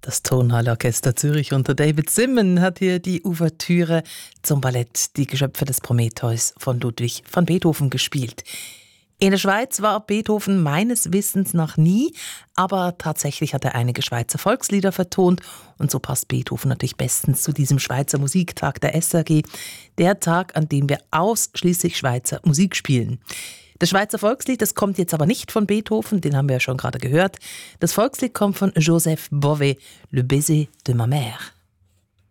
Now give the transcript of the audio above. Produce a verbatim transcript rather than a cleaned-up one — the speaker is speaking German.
Das Tonhallorchester Zürich unter David Simon hat hier die Ouvertüre zum Ballett Die Geschöpfe des Prometheus von Ludwig van Beethoven gespielt. In der Schweiz war Beethoven meines Wissens noch nie, aber tatsächlich hat er einige Schweizer Volkslieder vertont und so passt Beethoven natürlich bestens zu diesem Schweizer Musiktag der S R G, der Tag, an dem wir ausschließlich Schweizer Musik spielen. Das Schweizer Volkslied, das kommt jetzt aber nicht von Beethoven, den haben wir ja schon gerade gehört. Das Volkslied kommt von Joseph Bové, Le baiser de ma mère.